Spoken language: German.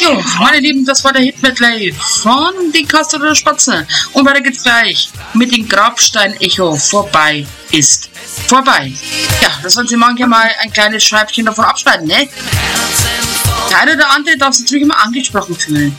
Jo, meine Lieben, das war der Hit-Medley von Die Katze oder der Spatze. Und weiter geht's gleich mit dem Grabstein-Echo. Vorbei ist vorbei. Ja, das sollen Sie manchmal mal ein kleines Scheibchen davon abschneiden, ne? Der eine oder andere darf sich natürlich immer angesprochen fühlen.